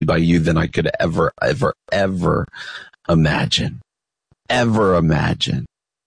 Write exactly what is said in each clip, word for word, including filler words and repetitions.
by you than I could ever, ever, ever imagine. Ever imagine.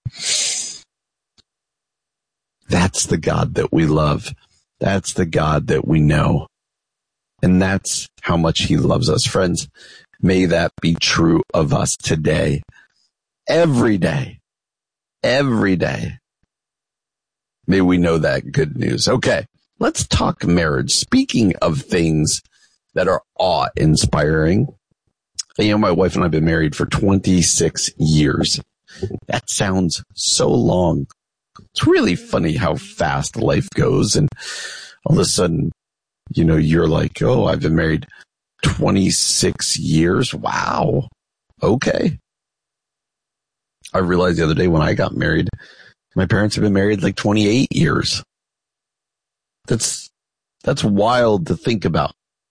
That's the God that we love. That's the God that we know. And that's how much he loves us. Friends, may that be true of us today. Every day. Every day. May we know that good news. Okay, let's talk marriage. Speaking of things that are awe-inspiring, you know, my wife and I have been married for twenty-six years. That sounds so long. It's really funny how fast life goes, and all of a sudden, you know, you're like, oh, I've been married twenty-six years. Wow. Okay. I realized the other day when I got married, my parents have been married like twenty-eight years. That's, that's wild to think about.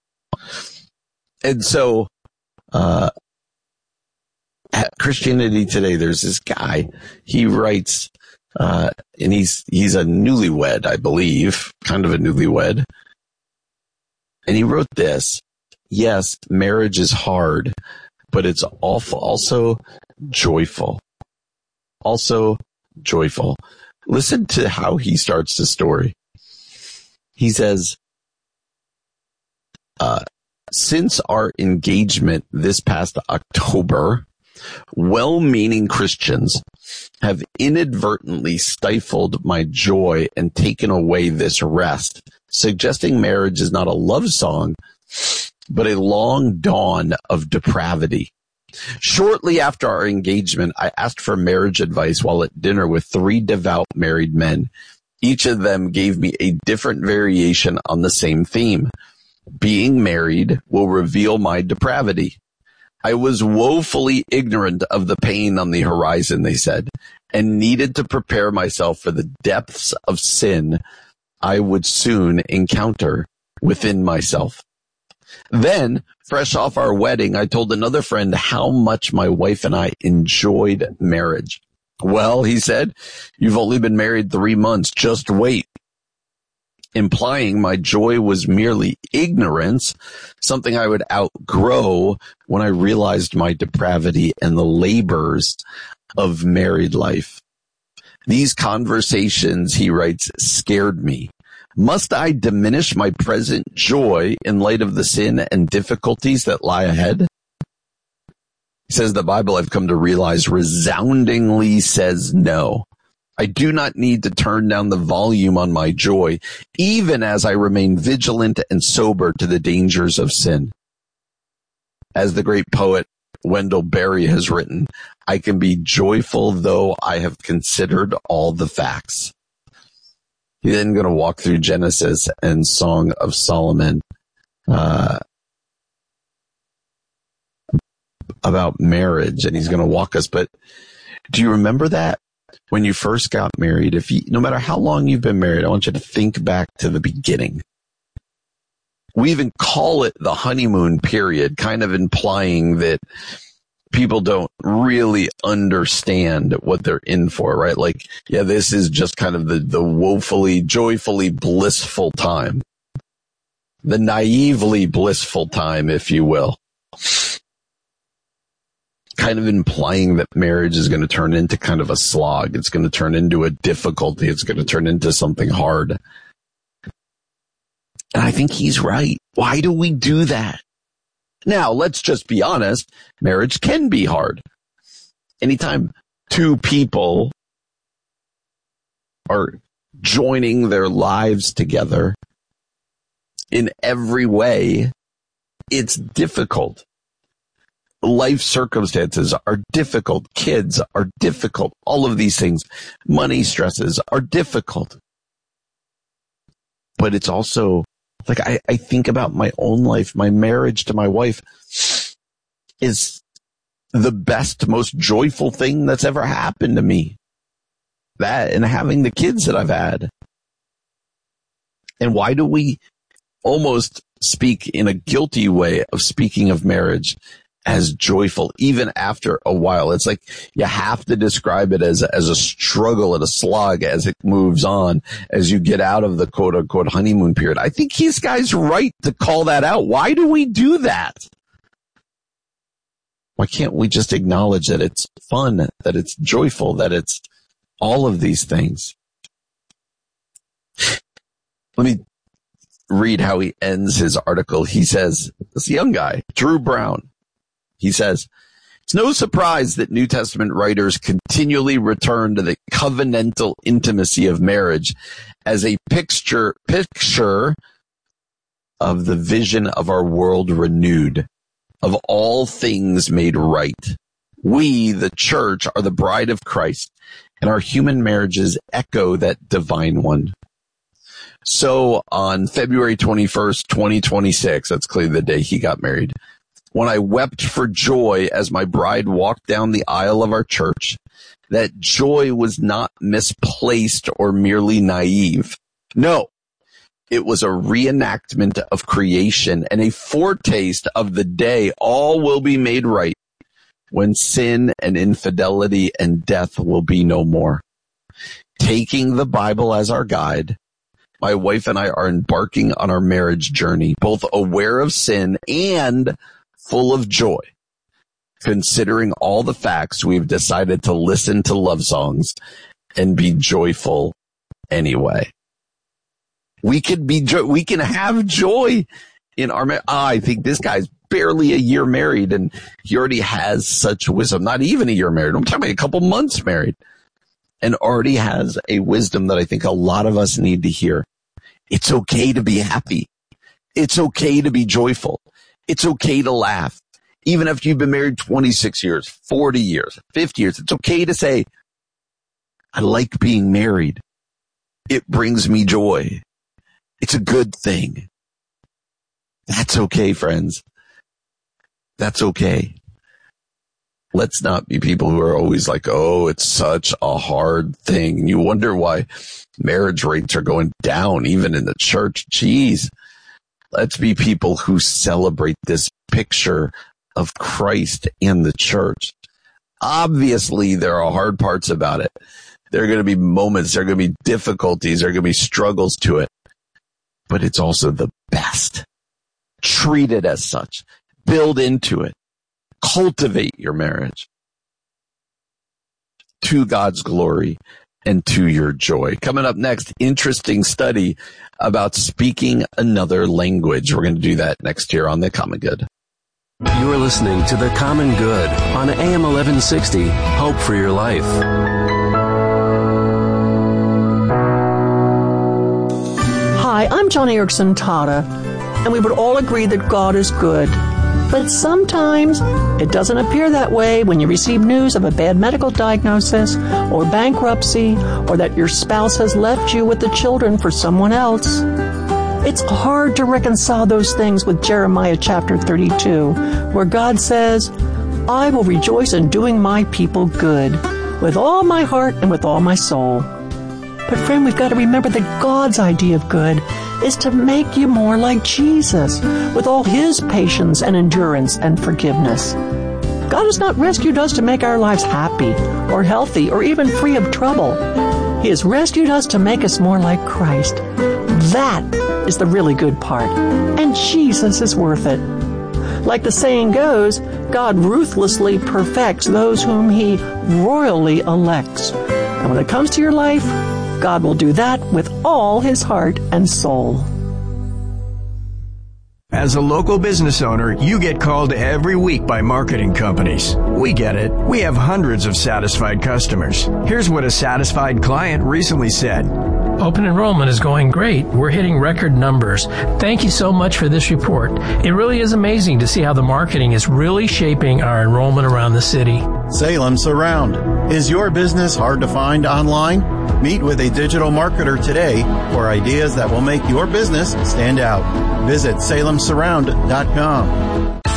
And so, uh, at Christianity Today, there's this guy, he writes, uh, and he's, he's a newlywed, I believe, kind of a newlywed. And he wrote this: yes, marriage is hard, but it's awful, also joyful. Also joyful. Listen to how he starts the story. He says, uh, since our engagement this past October, well-meaning Christians have inadvertently stifled my joy and taken away this rest, suggesting marriage is not a love song, but a long dawn of depravity. Shortly after our engagement, I asked for marriage advice while at dinner with three devout married men. Each of them gave me a different variation on the same theme. Being married will reveal my depravity. I was woefully ignorant of the pain on the horizon, they said, and needed to prepare myself for the depths of sin I would soon encounter within myself. Then, fresh off our wedding, I told another friend how much my wife and I enjoyed marriage. Well, he said, you've only been married three months. Just wait. Implying my joy was merely ignorance, something I would outgrow when I realized my depravity and the labors of married life. These conversations, he writes, scared me. Must I diminish my present joy in light of the sin and difficulties that lie ahead? He says the Bible, I've come to realize, resoundingly says no. I do not need to turn down the volume on my joy, even as I remain vigilant and sober to the dangers of sin. As the great poet Wendell Berry has written, I can be joyful though I have considered all the facts. He's then going to walk through Genesis and Song of Solomon uh, about marriage, and he's going to walk us. But do you remember that when you first got married? If you, no matter how long you've been married, I want you to think back to the beginning. We even call it the honeymoon period, kind of implying that people don't really understand what they're in for, right? Like, yeah, this is just kind of the, the woefully, joyfully blissful time. The naively blissful time, if you will. Kind of implying that marriage is going to turn into kind of a slog. It's going to turn into a difficulty. It's going to turn into something hard. And I think he's right. Why do we do that? Now, let's just be honest. Marriage can be hard. Anytime two people are joining their lives together in every way, it's difficult. Life circumstances are difficult. Kids are difficult. All of these things, money stresses are difficult. But it's also, like, I, I think about my own life. My marriage to my wife is the best, most joyful thing that's ever happened to me. That and having the kids that I've had. And why do we almost speak in a guilty way of speaking of marriage as joyful, even after a while. It's like you have to describe it as, as a struggle and a slog as it moves on, as you get out of the quote unquote honeymoon period. I think this guy's right to call that out. Why do we do that? Why can't we just acknowledge that it's fun, that it's joyful, that it's all of these things? Let me read how he ends his article. He says, this young guy, Drew Brown, he says, it's no surprise that New Testament writers continually return to the covenantal intimacy of marriage as a picture, picture of the vision of our world renewed, of all things made right. We, the church, are the bride of Christ, and our human marriages echo that divine one. So on February twenty-first, twenty twenty-six, that's clearly the day he got married, when I wept for joy as my bride walked down the aisle of our church, that joy was not misplaced or merely naive. No, it was a reenactment of creation and a foretaste of the day all will be made right, when sin and infidelity and death will be no more. Taking the Bible as our guide, my wife and I are embarking on our marriage journey, both aware of sin and full of joy, considering all the facts. We've decided to listen to love songs and be joyful anyway. We can be, jo- we can have joy in our marriage. Oh, I think this guy's barely a year married and he already has such wisdom. Not even a year married. I'm talking about a couple months married, and already has a wisdom that I think a lot of us need to hear. It's okay to be happy. It's okay to be joyful. It's okay to laugh. Even if you've been married twenty-six years, forty years, fifty years, it's okay to say, I like being married. It brings me joy. It's a good thing. That's okay, friends. That's okay. Let's not be people who are always like, oh, it's such a hard thing. And you wonder why marriage rates are going down, even in the church. Jeez. Let's be people who celebrate this picture of Christ and the church. Obviously, there are hard parts about it. There are going to be moments, there are going to be difficulties, there are going to be struggles to it. But it's also the best. Treat it as such. Build into it. Cultivate your marriage to God's glory and to your joy. Coming up next, interesting study about speaking another language. We're going to do that next year on The Common Good. You are listening to The Common Good on A M eleven sixty, Hope for Your Life. Hi, I'm John Erickson Tata, and we would all agree that God is good. But sometimes it doesn't appear that way when you receive news of a bad medical diagnosis or bankruptcy, or that your spouse has left you with the children for someone else. It's hard to reconcile those things with Jeremiah chapter thirty-two, where God says, I will rejoice in doing my people good, with all my heart and with all my soul. But friend, we've got to remember that God's idea of good is to make you more like Jesus, with all his patience and endurance and forgiveness. God has not rescued us to make our lives happy or healthy or even free of trouble. He has rescued us to make us more like Christ. That is the really good part, and Jesus is worth it. Like the saying goes, God ruthlessly perfects those whom he royally elects. And when it comes to your life, God will do that with all his heart and soul. As a local business owner, you get called every week by marketing companies. We get it. We have hundreds of satisfied customers. Here's what a satisfied client recently said. Open enrollment is going great. We're hitting record numbers. Thank you so much for this report. It really is amazing to see how the marketing is really shaping our enrollment around the city. Salem Surround. Is your business hard to find online? Meet with a digital marketer today for ideas that will make your business stand out. Visit salem surround dot com.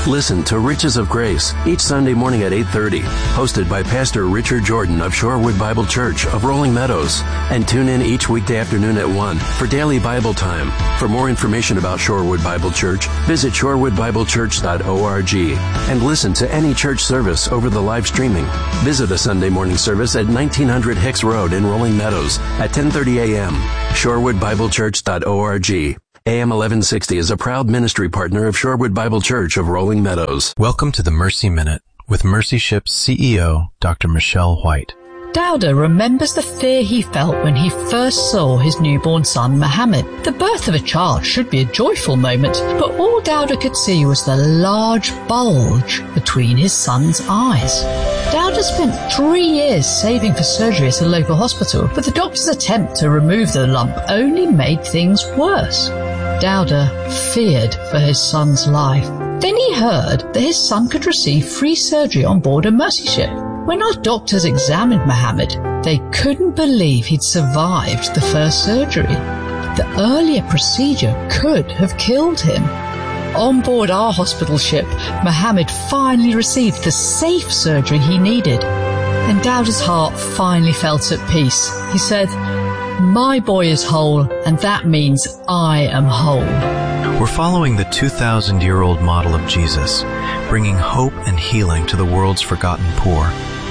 Listen to Riches of Grace each Sunday morning at eight thirty, hosted by Pastor Richard Jordan of Shorewood Bible Church of Rolling Meadows. And tune in each weekday afternoon at one for daily Bible time. For more information about Shorewood Bible Church, visit shorewood bible church dot org and listen to any church service over the live streaming. Visit a Sunday morning service at nineteen hundred Hicks Road in Rolling Meadows at ten thirty a.m. shorewood bible church dot org. A M eleven sixty is a proud ministry partner of Shorewood Bible Church of Rolling Meadows. Welcome to the Mercy Minute with Mercy Ship's C E O, Doctor Michelle White. Dowda remembers the fear he felt when he first saw his newborn son, Mohammed. The birth of a child should be a joyful moment, but all Dowda could see was the large bulge between his son's eyes. Dowda spent three years saving for surgery at a local hospital, but the doctor's attempt to remove the lump only made things worse. Dowda feared for his son's life. Then he heard that his son could receive free surgery on board a Mercy ship. When our doctors examined Mohammed, they couldn't believe he'd survived the first surgery. The earlier procedure could have killed him. On board our hospital ship, Mohammed finally received the safe surgery he needed. And Dowda's heart finally felt at peace. He said, "My boy is whole, and that means I am whole." We're following the two thousand year old model of Jesus, bringing hope and healing to the world's forgotten poor.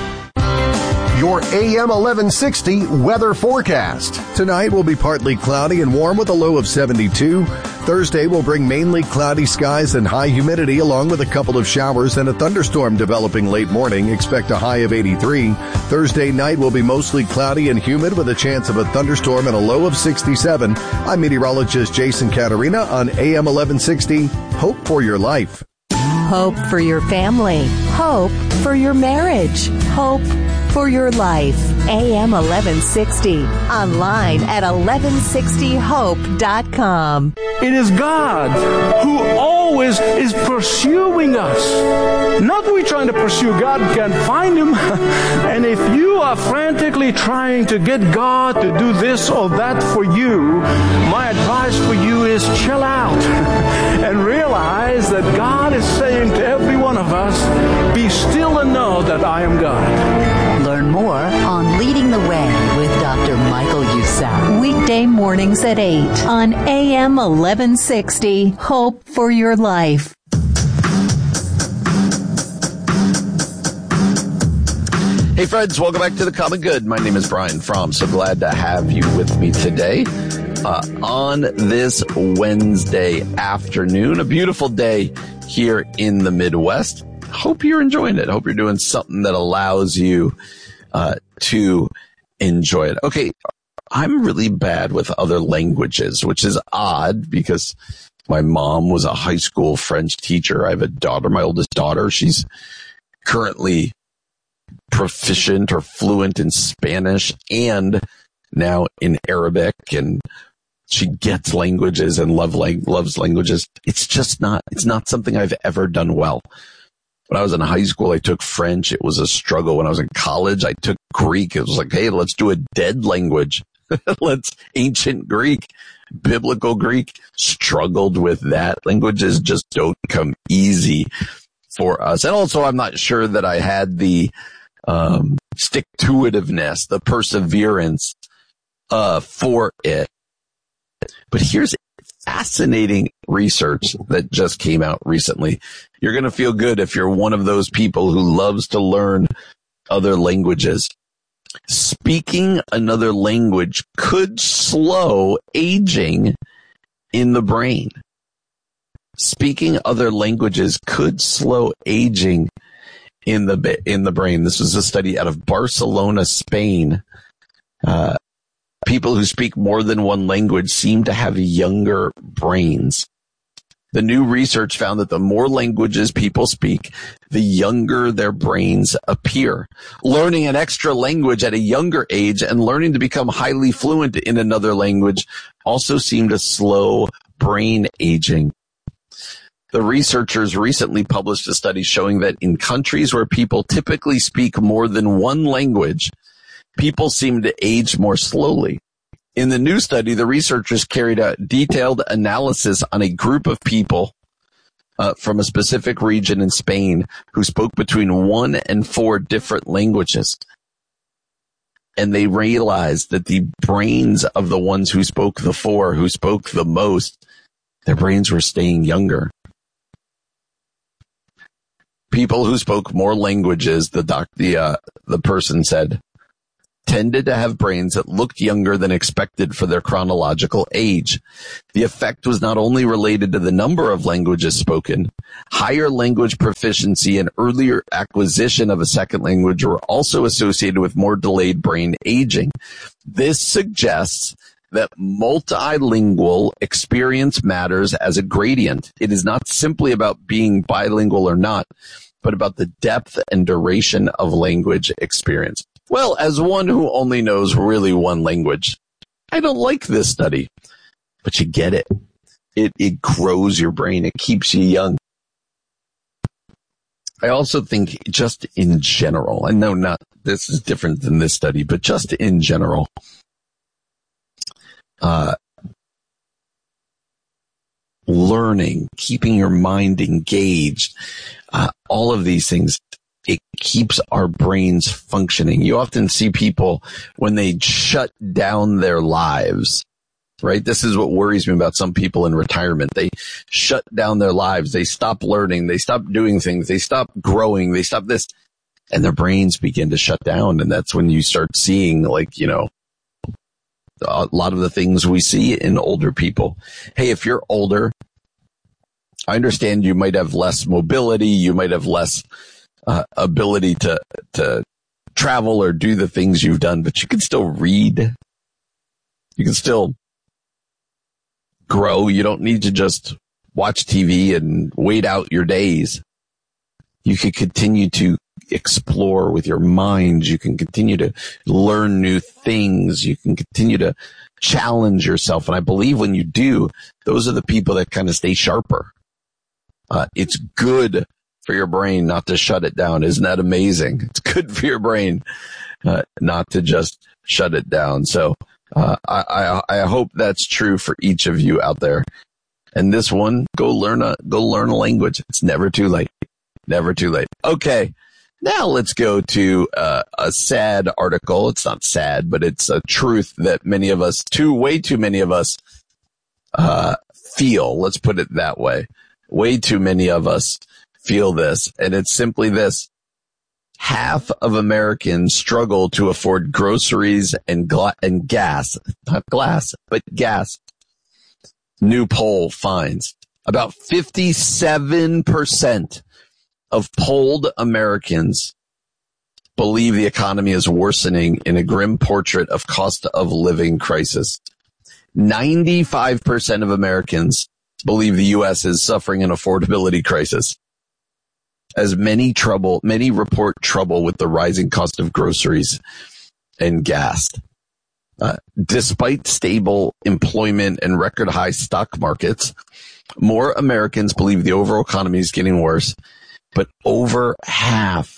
Your A M eleven sixty weather forecast. Tonight will be partly cloudy and warm with a low of seventy-two. Thursday will bring mainly cloudy skies and high humidity along with a couple of showers and a thunderstorm developing late morning. Expect a high of eighty-three. Thursday night will be mostly cloudy and humid with a chance of a thunderstorm and a low of sixty-seven. I'm meteorologist Jason Caterina on A M eleven sixty. Hope for your life. Hope for your family. Hope for your marriage. Hope for your life. A M eleven sixty. Online at eleven sixty hope dot com. It is God who always is pursuing us. Not we trying to pursue God, can't find Him. And if you are frantically trying to get God to do this or that for you, my advice for you is chill out and realize that God is saying to every one of us, be still and know that I am God. Learn more on Leading the Way with Doctor Michael Youssef. Weekday mornings at eight on A M eleven sixty. Hope for your life. Hey friends, welcome back to The Common Good. My name is Brian Fromm. So glad to have you with me today uh, on this Wednesday afternoon. A beautiful day here in the Midwest. Hope you're enjoying it. Hope you're doing something that allows you uh, to enjoy it. Okay, I'm really bad with other languages, which is odd because my mom was a high school French teacher. I have a daughter, my oldest daughter. She's currently proficient or fluent in Spanish and now in Arabic, and she gets languages and love lang- loves languages. It's just not, it's not something I've ever done well. When I was in high school, I took French. It was a struggle. When I was in college, I took Greek. It was like, hey, let's do a dead language. Let's ancient Greek, biblical Greek. Struggled with that. Languages just don't come easy for us. And also, I'm not sure that I had the um, stick-to-itiveness, the perseverance uh, for it. But here's fascinating research that just came out recently. You're going to feel good if you're one of those people who loves to learn other languages. Speaking another language could slow aging in the brain. Speaking other languages could slow aging in the in the brain. This was a study out of Barcelona, Spain. Uh, people who speak more than one language seem to have younger brains. The new research found that the more languages people speak, the younger their brains appear. Learning an extra language at a younger age and learning to become highly fluent in another language also seem to slow brain aging. The researchers recently published a study showing that in countries where people typically speak more than one language, people seem to age more slowly. In the new study, the researchers carried out detailed analysis on a group of people uh, from a specific region in Spain who spoke between one and four different languages. And they realized that the brains of the ones who spoke the four, who spoke the most, their brains were staying younger. People who spoke more languages, the doc, the uh, the person said, tended to have brains that looked younger than expected for their chronological age. The effect was not only related to the number of languages spoken, higher language proficiency and earlier acquisition of a second language were also associated with more delayed brain aging. This suggests that multilingual experience matters as a gradient. It is not simply about being bilingual or not, but about the depth and duration of language experience. Well, as one who only knows really one language, I don't like this study, but you get it. It, it grows your brain. It keeps you young. I also think just in general, I know not, this is different than this study, but just in general, uh, learning, keeping your mind engaged, uh, all of these things, it keeps our brains functioning. You often see people when they shut down their lives, right? This is what worries me about some people in retirement. They shut down their lives. They stop learning. They stop doing things. They stop growing. They stop this, and their brains begin to shut down. And that's when you start seeing, like, you know, a lot of the things we see in older people. Hey, if you're older, I understand you might have less mobility. You might have less Uh, ability to to travel or do the things you've done, but you can still read. You can still grow. You don't need to just watch T V and wait out your days. You can continue to explore with your mind. You can continue to learn new things. You can continue to challenge yourself. And I believe when you do, those are the people that kind of stay sharper. Uh, it's good for your brain not to shut it down. Isn't that amazing? It's good for your brain uh, not to just shut it down. So uh, I, I I hope that's true for each of you out there. And this one, go learn a go learn a language. It's never too late. Never too late. Okay, now let's go to uh, a sad article. It's not sad, but it's a truth that many of us, too, way too many of us, uh, feel. Let's put it that way. Way too many of us feel this, and it's simply this. Half of Americans struggle to afford groceries and gla- and gas, not glass, but gas. New poll finds about fifty-seven percent of polled Americans believe the economy is worsening in a grim portrait of cost of living crisis. ninety-five percent of Americans believe the U S is suffering an affordability crisis. As many trouble, many report trouble with the rising cost of groceries and gas. Uh, despite stable employment and record high stock markets, more Americans believe the overall economy is getting worse, but over half,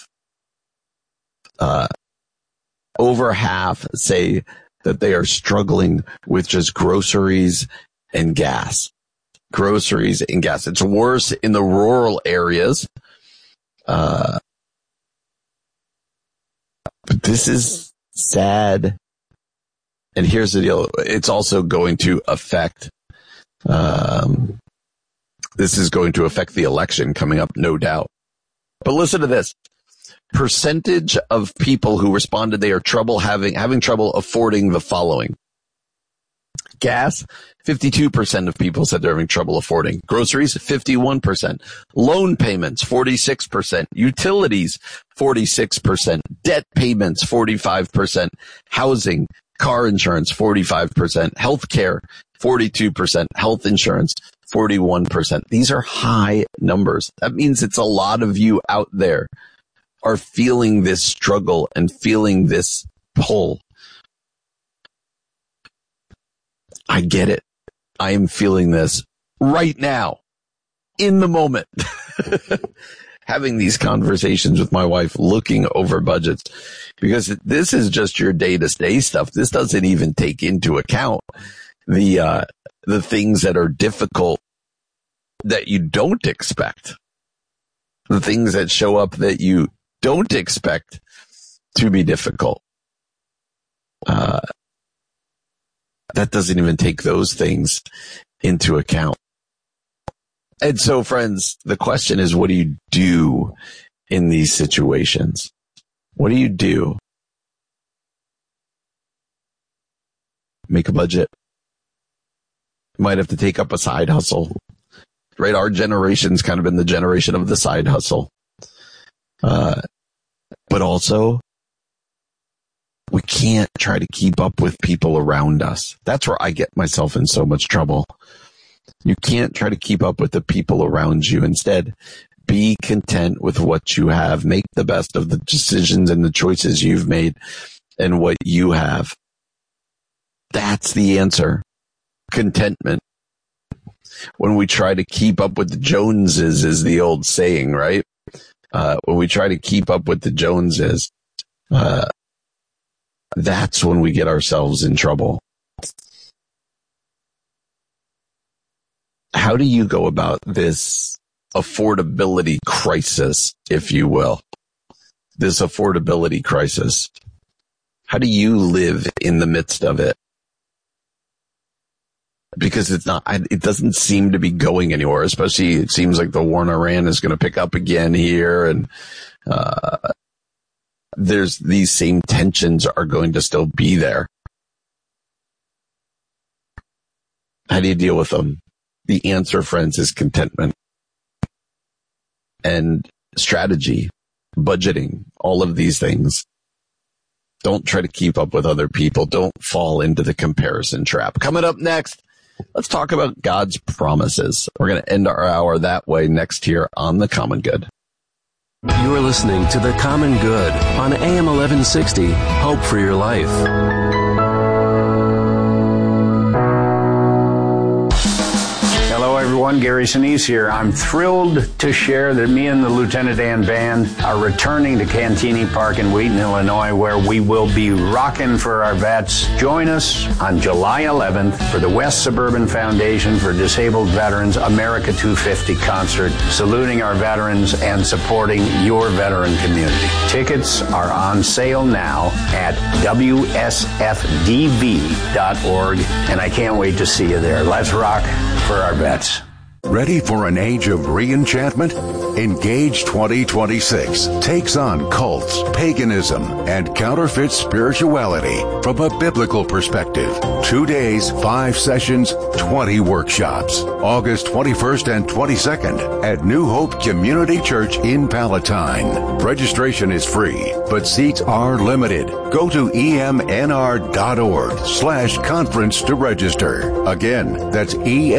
uh, over half say that they are struggling with just groceries and gas. Groceries and gas. It's worse in the rural areas. Uh, but this is sad. And here's the deal. It's also going to affect, um, this is going to affect the election coming up, no doubt. But listen to this. Percentage of people who responded they are trouble having, having trouble affording the following. Gas, fifty-two percent of people said they're having trouble affording. Groceries, fifty-one percent. Loan payments, forty-six percent. Utilities, forty-six percent. Debt payments, forty-five percent. Housing, car insurance, forty-five percent. Healthcare, forty-two percent. Health insurance, forty-one percent. These are high numbers. That means it's a lot of you out there are feeling this struggle and feeling this pull. I get it. I am feeling this right now, in the moment, having these conversations with my wife, looking over budgets, because this is just your day-to-day stuff. This doesn't even take into account the, uh, the things that are difficult that you don't expect, the things that show up that you don't expect to be difficult. Uh, that doesn't even take those things into account. And so, friends, the question is, what do you do in these situations? What do you do? Make a budget. You might have to take up a side hustle. Right? Our generation's kind of been the generation of the side hustle. Uh, but also, we can't try to keep up with people around us. That's where I get myself in so much trouble. You can't try to keep up with the people around you. Instead, be content with what you have. Make the best of the decisions and the choices you've made and what you have. That's the answer. Contentment. When we try to keep up with the Joneses is the old saying, right? Uh, when we try to keep up with the Joneses, uh, that's when we get ourselves in trouble. How do you go about this affordability crisis, if you will? This affordability crisis. How do you live in the midst of it? Because it's not, it doesn't seem to be going anywhere, especially it seems like the war in Iran is going to pick up again here. And, uh, there's these same tensions are going to still be there. How do you deal with them? The answer, friends, is contentment and strategy, budgeting, all of these things. Don't try to keep up with other people. Don't fall into the comparison trap. Coming up next, let's talk about God's promises. We're going to end our hour that way next here on The Common Good. You are listening to The Common Good on A M eleven sixty, Hope for Your Life. Hello, everyone. Gary Sinise here. I'm thrilled to share that me and the Lieutenant Dan Band are returning to Cantini Park in Wheaton, Illinois, where we will be rocking for our vets. Join us on July eleventh for the West Suburban Foundation for Disabled Veterans America two fifty concert, saluting our veterans and supporting your veteran community. Tickets are on sale now at W S F D V dot org, and I can't wait to see you there. Let's rock for our vets. Ready for an age of re-enchantment? Engage twenty twenty-six takes on cults, paganism, and counterfeit spirituality from a biblical perspective. Two days, five sessions, twenty workshops. August twenty-first and twenty-second at New Hope Community Church in Palatine. Registration is free, but seats are limited. Go to emnr.org slash conference to register. Again, that's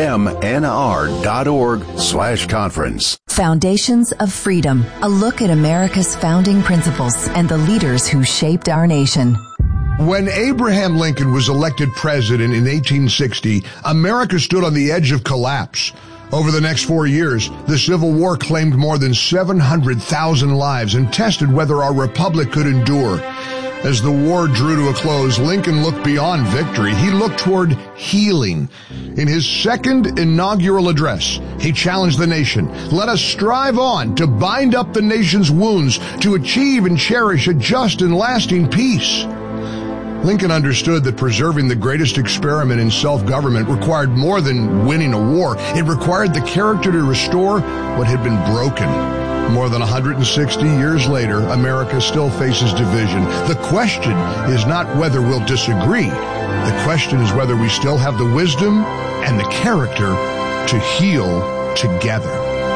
emnr.org slash conference. Foundations of Freedom, a look at America's founding principles and the leaders who shaped our nation. When Abraham Lincoln was elected president in eighteen sixty, America stood on the edge of collapse. Over the next four years, the Civil War claimed more than seven hundred thousand lives and tested whether our republic could endure. As the war drew to a close, Lincoln looked beyond victory. He looked toward healing. In his second inaugural address, he challenged the nation. Let us strive on to bind up the nation's wounds, to achieve and cherish a just and lasting peace. Lincoln understood that preserving the greatest experiment in self-government required more than winning a war. It required the character to restore what had been broken. More than one hundred sixty years later, America still faces division. The question is not whether we'll disagree. The question is whether we still have the wisdom and the character to heal together.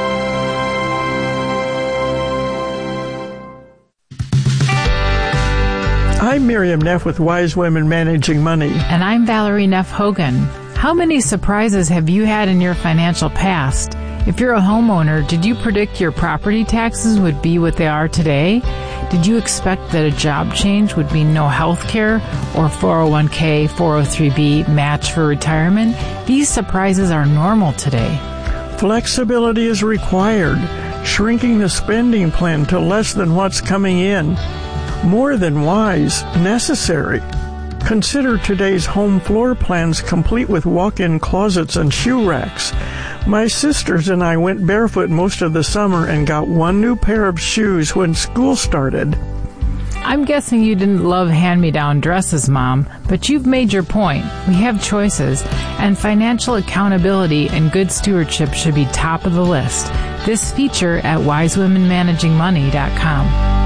I'm Miriam Neff with Wise Women Managing Money. And I'm Valerie Neff Hogan. How many surprises have you had in your financial past? If you're a homeowner, did you predict your property taxes would be what they are today? Did you expect that a job change would mean no health care or four oh one k, four oh three b match for retirement? These surprises are normal today. Flexibility is required, shrinking the spending plan to less than what's coming in. More than wise, necessary. Consider today's home floor plans complete with walk-in closets and shoe racks. My sisters and I went barefoot most of the summer and got one new pair of shoes when school started. I'm guessing you didn't love hand-me-down dresses, Mom, but you've made your point. We have choices, and financial accountability and good stewardship should be top of the list. This feature at wise women managing money dot com.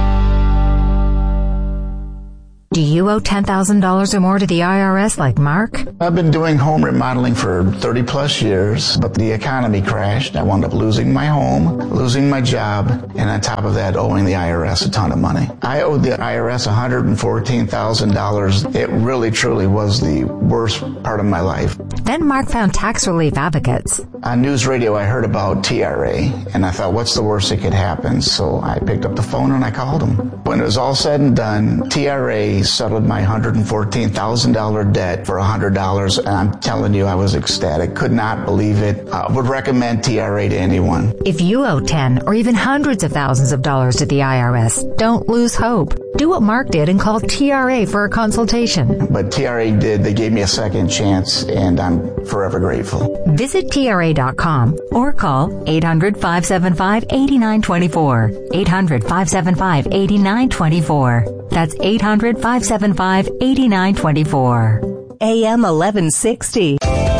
Do you owe ten thousand dollars or more to the I R S like Mark? I've been doing home remodeling for thirty plus years, but the economy crashed. I wound up losing my home, losing my job, and on top of that, owing the I R S a ton of money. I owed the I R S one hundred fourteen thousand dollars. It really, truly was the worst part of my life. Then Mark found Tax Relief Advocates. On news radio, I heard about T R A, and I thought, what's the worst that could happen? So I picked up the phone and I called them. When it was all said and done, T R A settled my one hundred fourteen thousand dollars debt for one hundred dollars, and I'm telling you, I was ecstatic. Could not believe it. I would recommend T R A to anyone. If you owe ten or even hundreds of thousands of dollars to the I R S, don't lose hope. Do what Mark did and call T R A for a consultation. But T R A did. They gave me a second chance, and I'm forever grateful. Visit T R A dot com or call eight hundred, five seven five, eight nine two four. eight hundred, five seven five, eight nine two four. That's eight hundred, five seven five, eight nine two four. A M eleven sixty.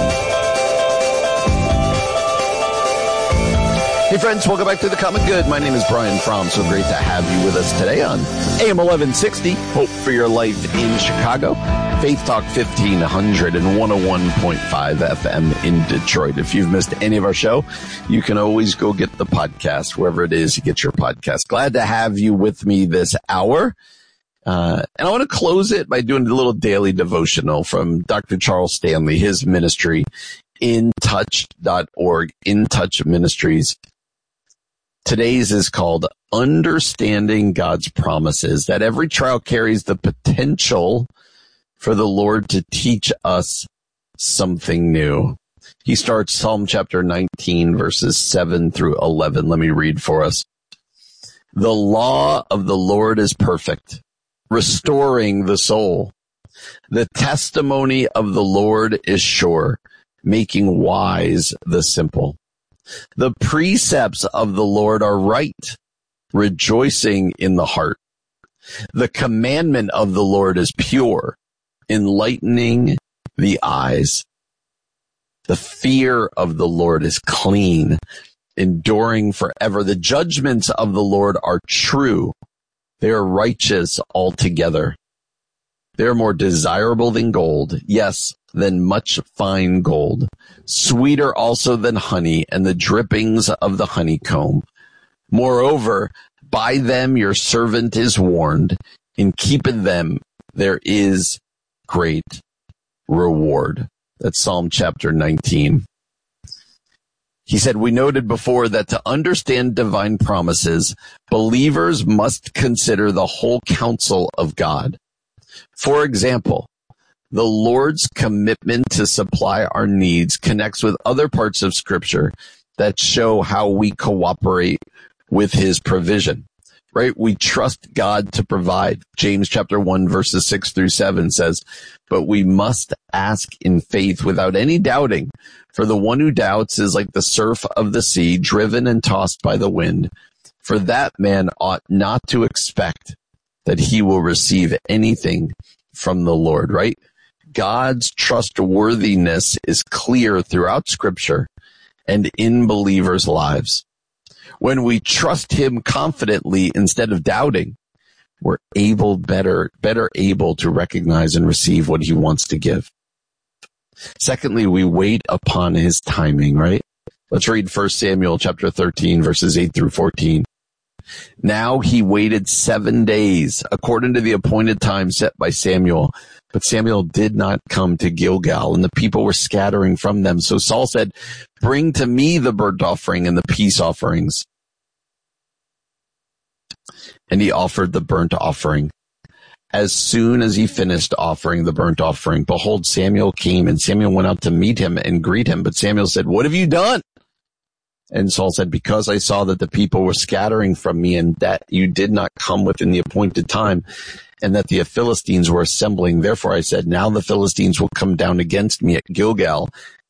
Hey friends, welcome back to The Common Good. My name is Brian Fromm. So great to have you with us today on A M eleven sixty, Hope for Your Life in Chicago, Faith Talk fifteen hundred and one oh one point five F M in Detroit. If you've missed any of our show, you can always go get the podcast wherever it is you get your podcast. Glad to have you with me this hour. Uh, and I want to close it by doing a little daily devotional from Doctor Charles Stanley, his ministry, in touch dot org, In Touch Ministries. Today's is called Understanding God's Promises, that every trial carries the potential for the Lord to teach us something new. He starts Psalm chapter nineteen, verses seven through eleven. Let me read for us. The law of the Lord is perfect, restoring the soul. The testimony of the Lord is sure, making wise the simple. The precepts of the Lord are right, rejoicing in the heart. The commandment of the Lord is pure, enlightening the eyes. The fear of the Lord is clean, enduring forever. The judgments of the Lord are true. They are righteous altogether. They are more desirable than gold, yes, than much fine gold, sweeter also than honey and the drippings of the honeycomb. Moreover, by them your servant is warned. In keeping them there is great reward. That's Psalm chapter nineteen. He said, we noted before that to understand divine promises, believers must consider the whole counsel of God. For example, the Lord's commitment to supply our needs connects with other parts of Scripture that show how we cooperate with His provision, right? We trust God to provide. James chapter one, verses six through seven says, but we must ask in faith without any doubting, for the one who doubts is like the surf of the sea, driven and tossed by the wind. For that man ought not to expect that he will receive anything from the Lord, right? God's trustworthiness is clear throughout Scripture and in believers' lives. When we trust Him confidently instead of doubting, we're able, better, better able to recognize and receive what He wants to give. Secondly, we wait upon His timing, right? Let's read First Samuel chapter thirteen, verses eight through fourteen. Now he waited seven days according to the appointed time set by Samuel. But Samuel did not come to Gilgal, and the people were scattering from them. So Saul said, bring to me the burnt offering and the peace offerings. And he offered the burnt offering. As soon as he finished offering the burnt offering, behold, Samuel came, and Samuel went out to meet him and greet him. But Samuel said, what have you done? And Saul said, because I saw that the people were scattering from me and that you did not come within the appointed time and that the Philistines were assembling. Therefore I said, now the Philistines will come down against me at Gilgal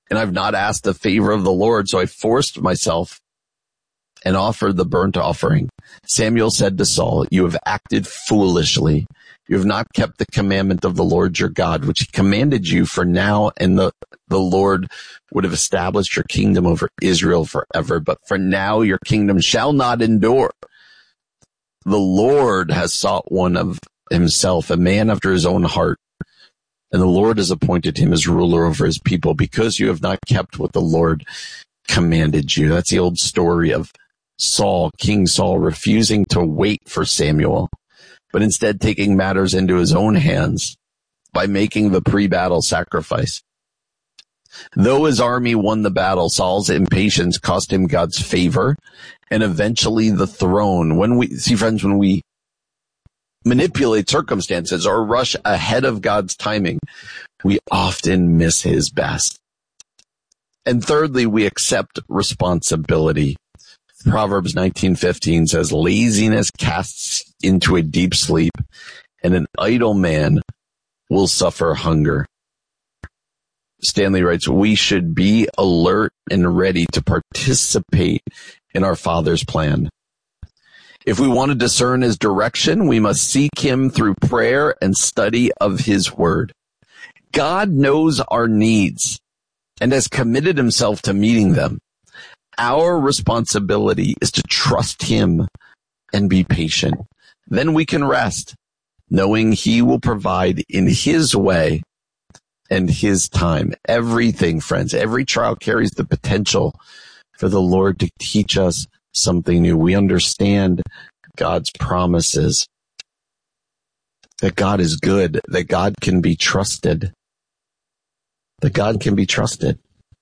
and I've not asked the favor of the Lord, so I forced myself and offered the burnt offering. Samuel said to Saul, you have acted foolishly. You have not kept the commandment of the Lord your God, which he commanded you for now, and the, the Lord would have established your kingdom over Israel forever. But for now, your kingdom shall not endure. The Lord has sought one of himself, a man after his own heart, and the Lord has appointed him as ruler over his people because you have not kept what the Lord commanded you. That's the old story of Saul, King Saul, refusing to wait for Samuel, but instead taking matters into his own hands by making the pre-battle sacrifice. Though his army won the battle, Saul's impatience cost him God's favor and eventually the throne. When we, see friends, when we manipulate circumstances or rush ahead of God's timing, we often miss his best. And thirdly, we accept responsibility. Proverbs nineteen fifteen says, laziness casts into a deep sleep, and an idle man will suffer hunger. Stanley writes, we should be alert and ready to participate in our Father's plan. If we want to discern his direction, we must seek him through prayer and study of his word. God knows our needs and has committed himself to meeting them. Our responsibility is to trust him and be patient. Then we can rest, knowing he will provide in his way and his time. Everything, friends, every trial carries the potential for the Lord to teach us something new. We understand God's promises, that God is good, that God can be trusted, that God can be trusted.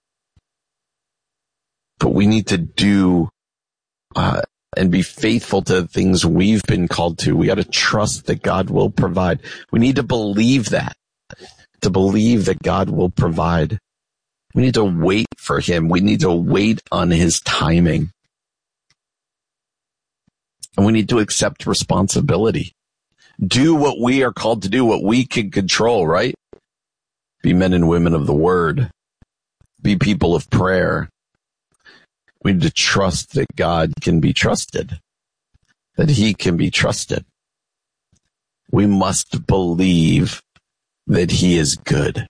But we need to do uh, and be faithful to the things we've been called to. We got to trust that God will provide. We need to believe that, to believe that God will provide. We need to wait for him. We need to wait on his timing. And we need to accept responsibility. Do what we are called to do, what we can control, right? Be men and women of the word. Be people of prayer. We need to trust that God can be trusted, that he can be trusted. We must believe that he is good.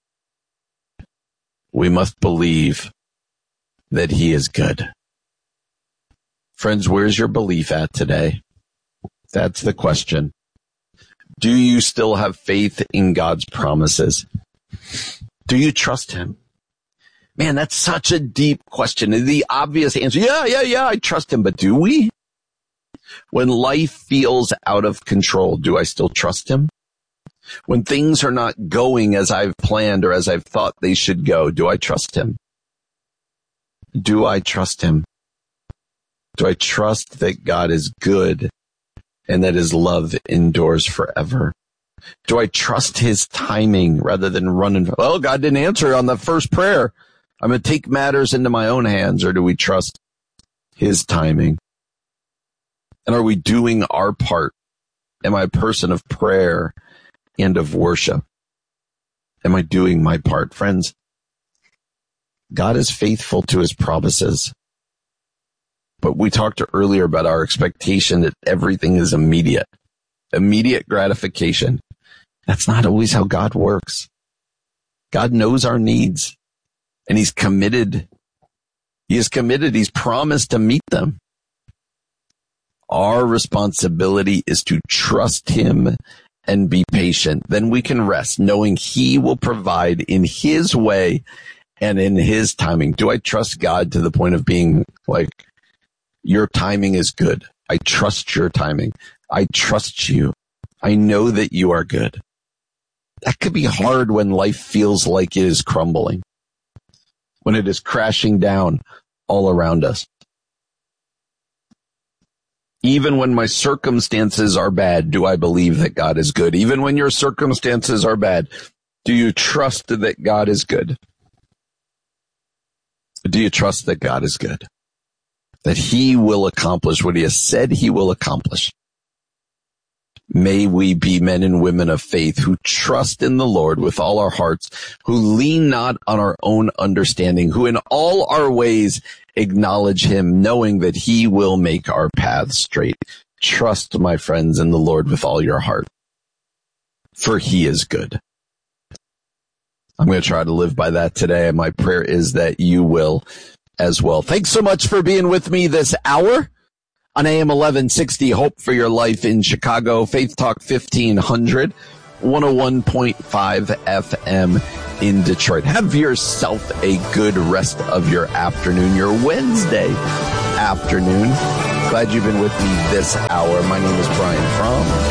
We must believe that he is good. Friends, where's your belief at today? That's the question. Do you still have faith in God's promises? Do you trust him? Man, that's such a deep question. The obvious answer, yeah, yeah, yeah, I trust him. But do we? When life feels out of control, do I still trust him? When things are not going as I've planned or as I've thought they should go, do I trust him? Do I trust him? Do I trust that God is good and that his love endures forever? Do I trust his timing rather than running? Well, God didn't answer on the first prayer. I'm going to take matters into my own hands. Or do we trust his timing? And are we doing our part? Am I a person of prayer and of worship? Am I doing my part? Friends, God is faithful to his promises. But we talked earlier about our expectation that everything is immediate, immediate gratification. That's not always how God works. God knows our needs, and he's committed. He is committed. He's promised to meet them. Our responsibility is to trust him and be patient. Then we can rest, knowing he will provide in his way and in his timing. Do I trust God to the point of being like, your timing is good. I trust your timing. I trust you. I know that you are good. That could be hard when life feels like it is crumbling, when it is crashing down all around us. Even when my circumstances are bad, do I believe that God is good? Even when your circumstances are bad, do you trust that God is good? Do you trust that God is good? That he will accomplish what he has said he will accomplish? May we be men and women of faith who trust in the Lord with all our hearts, who lean not on our own understanding, who in all our ways acknowledge him, knowing that he will make our paths straight. Trust, my friends, in the Lord with all your heart, for he is good. I'm going to try to live by that today, and my prayer is that you will as well. Thanks so much for being with me this hour on A M eleven sixty, Hope for Your Life in Chicago, Faith Talk fifteen hundred, one oh one point five F M in Detroit. Have yourself a good rest of your afternoon, your Wednesday afternoon. Glad you've been with me this hour. My name is Brian Fromm.